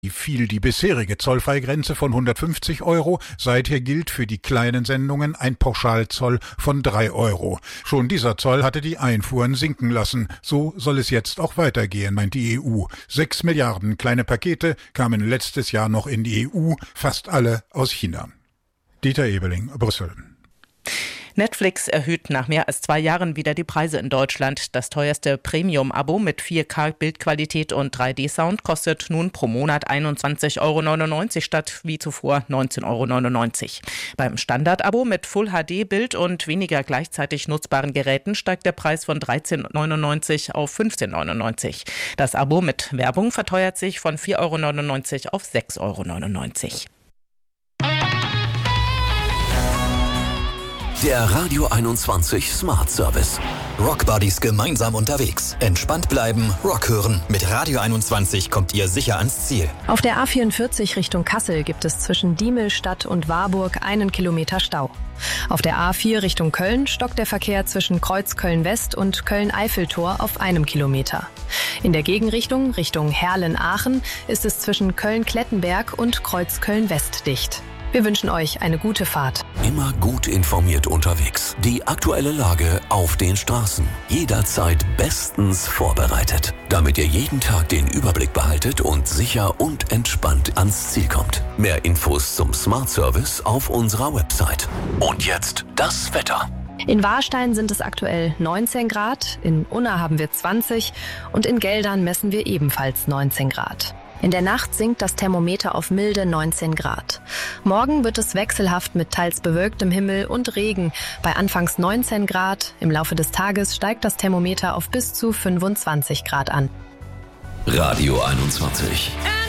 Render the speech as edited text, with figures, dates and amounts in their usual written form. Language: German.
Fiel die bisherige Zollfreigrenze von 150 Euro. Seither gilt für die kleinen Sendungen ein Pauschalzoll von 3 Euro. Schon dieser Zoll hatte die Einfuhren sinken lassen. So soll es jetzt auch weitergehen, meint die EU. 6 Milliarden kleine Pakete kamen letztes Jahr noch in die EU, fast alle aus China. Dieter Ebeling, Brüssel. Netflix erhöht nach mehr als 2 Jahren wieder die Preise in Deutschland. Das teuerste Premium-Abo mit 4K-Bildqualität und 3D-Sound kostet nun pro Monat 21,99 Euro statt wie zuvor 19,99 Euro. Beim Standard-Abo mit Full-HD-Bild und weniger gleichzeitig nutzbaren Geräten steigt der Preis von 13,99 Euro auf 15,99 Euro. Das Abo mit Werbung verteuert sich von 4,99 Euro auf 6,99 Euro. Der Radio 21 Smart Service. Rockbuddies gemeinsam unterwegs. Entspannt bleiben, Rock hören. Mit Radio 21 kommt ihr sicher ans Ziel. Auf der A44 Richtung Kassel gibt es zwischen Diemelstadt und Warburg 1 Kilometer Stau. Auf der A4 Richtung Köln stockt der Verkehr zwischen Kreuz Köln-West und Köln-Eiffeltor auf 1 Kilometer. In der Gegenrichtung, Richtung Herlen-Aachen, ist es zwischen Köln-Klettenberg und Kreuz Köln-West dicht. Wir wünschen euch eine gute Fahrt. Immer gut informiert unterwegs. Die aktuelle Lage auf den Straßen. Jederzeit bestens vorbereitet. Damit ihr jeden Tag den Überblick behaltet und sicher und entspannt ans Ziel kommt. Mehr Infos zum Smart Service auf unserer Website. Und jetzt das Wetter. In Warstein sind es aktuell 19 Grad, in Unna haben wir 20 und in Geldern messen wir ebenfalls 19 Grad. In der Nacht sinkt das Thermometer auf milde 19 Grad. Morgen wird es wechselhaft mit teils bewölktem Himmel und Regen bei anfangs 19 Grad. Im Laufe des Tages steigt das Thermometer auf bis zu 25 Grad an. Radio 21.